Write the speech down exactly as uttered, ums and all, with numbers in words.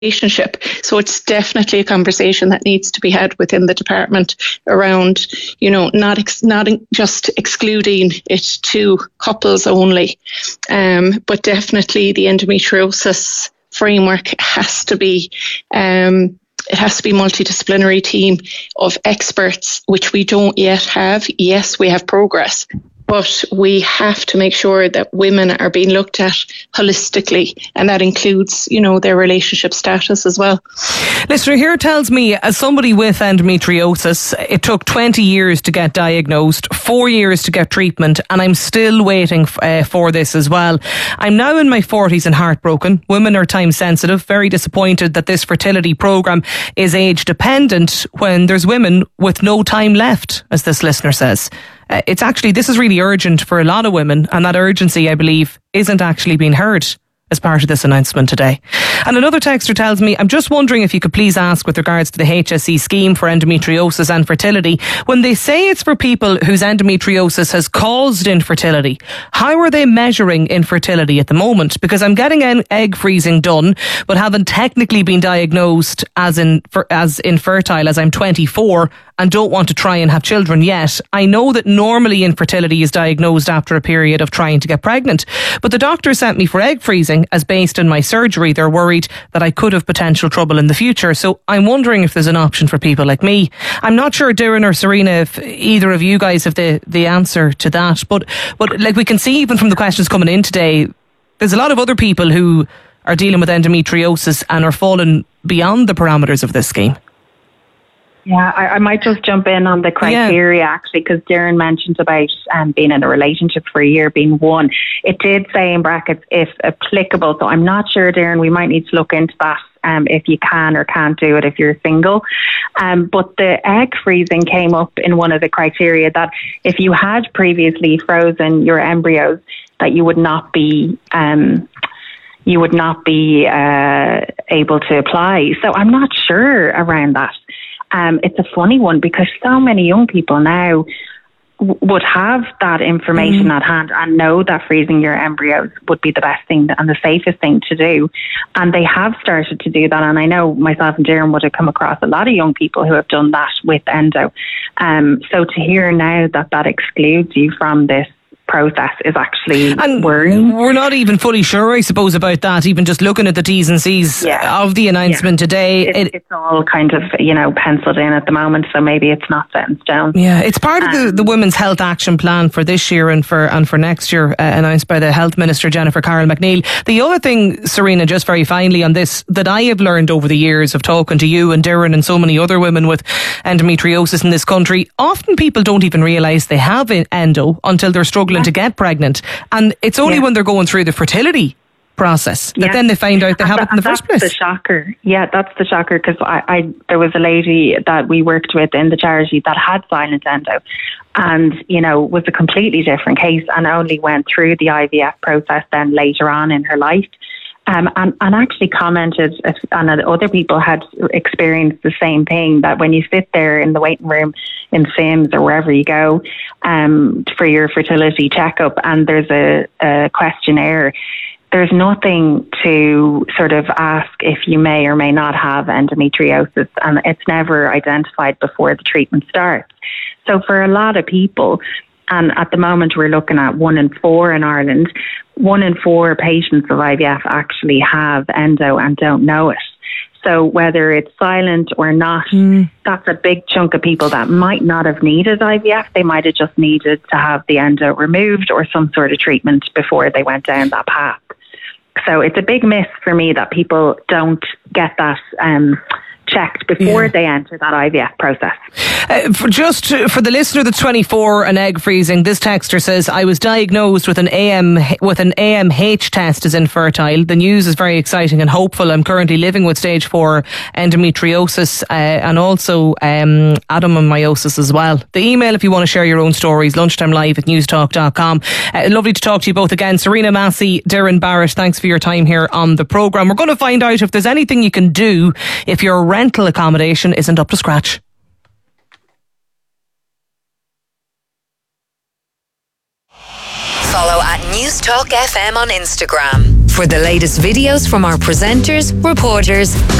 relationship. So it's definitely a conversation that needs to be had within the department around, you know, not ex- not just excluding it to couples only, um, but definitely the endometriosis framework has to be um, it has to be a multidisciplinary team of experts, which we don't yet have. Yes, we have progress, but we have to make sure that women are being looked at holistically, and that includes, you know, their relationship status as well. Listener here tells me, as somebody with endometriosis, it took twenty years to get diagnosed, four years to get treatment, and I'm still waiting f- uh, for this as well. I'm now in my forties and heartbroken. Women are time sensitive, very disappointed that this fertility programme is age dependent when there's women with no time left, as this listener says. Uh, it's actually, this is really urgent for a lot of women, and that urgency, I believe, isn't actually being heard as part of this announcement today. And another texter tells me, I'm just wondering if you could please ask with regards to the H S E scheme for endometriosis and fertility, when they say it's for people whose endometriosis has caused infertility, how are they measuring infertility at the moment? Because I'm getting an egg freezing done, but haven't technically been diagnosed as in as infertile as I'm twenty-four and don't want to try and have children yet. I know that normally infertility is diagnosed after a period of trying to get pregnant, but the doctor sent me for egg freezing as based on my surgery, they're worried that I could have potential trouble in the future. So I'm wondering if there's an option for people like me. I'm not sure, Darren or Serena, if either of you guys have the, the answer to that. But, but like we can see even from the questions coming in today, there's a lot of other people who are dealing with endometriosis and are falling beyond the parameters of this scheme. Yeah, I, I might just jump in on the criteria, yeah. actually, because Darren mentioned about um, being in a relationship for a year being one. It did say in brackets, if applicable. So I'm not sure, Darren, we might need to look into that um, if you can or can't do it if you're single. Um, but the egg freezing came up in one of the criteria that if you had previously frozen your embryos, that you would not be... Um, you would not be uh, able to apply. So I'm not sure around that. Um, it's a funny one because so many young people now w- would have that information mm. at hand and know that freezing your embryos would be the best thing and the safest thing to do. And they have started to do that. And I know myself and Darren would have come across a lot of young people who have done that with endo. Um, so to hear now that that excludes you from this process is actually and worrying. We're not even fully sure, I suppose, about that, even just looking at the T's and C's yeah. of the announcement yeah. today. It, it, it's all kind of, you know, penciled in at the moment, so maybe it's not set in stone. Yeah, it's part um, of the, the Women's Health Action Plan for this year and for and for next year, uh, announced by the Health Minister, Jennifer Carroll McNeil. The other thing, Serena, just very finally on this, that I have learned over the years of talking to you and Darren and so many other women with endometriosis in this country, often people don't even realise they have endo until they're struggling yeah. to get pregnant. And it's only yeah. when they're going through the fertility process that yeah. then they find out they have that, it in the first place. That's the shocker. Yeah, that's the shocker, because I, I there was a lady that we worked with in the charity that had silent endo, and you know was a completely different case, and only went through the I V F process then later on in her life. Um, and, and actually commented, and other people had experienced the same thing, that when you sit there in the waiting room in Sims or wherever you go um, for your fertility checkup, and there's a, a questionnaire, there's nothing to sort of ask if you may or may not have endometriosis, and it's never identified before the treatment starts. So for a lot of people, and at the moment we're looking at one in four in Ireland, one in four patients of I V F actually have endo and don't know it. So whether it's silent or not, mm. that's a big chunk of people that might not have needed I V F. They might have just needed to have the endo removed or some sort of treatment before they went down that path. So it's a big miss for me that people don't get that um checked before yeah. they enter that I V F process. Uh, for just to, for the listener that's twenty-four and egg freezing, this texter says, I was diagnosed with an A M with an A M H test as infertile. The news is very exciting and hopeful. I'm currently living with stage four endometriosis uh, and also um, adenomyosis as well. The email, if you want to share your own stories, lunchtime live at newstalk dot com. Uh, lovely to talk to you both again. Serena Massey, Darren Barrett, thanks for your time here on the programme. We're going to find out if there's anything you can do if you're rental accommodation isn't up to scratch. Follow at Newstalk F M on Instagram. For the latest videos from our presenters, reporters,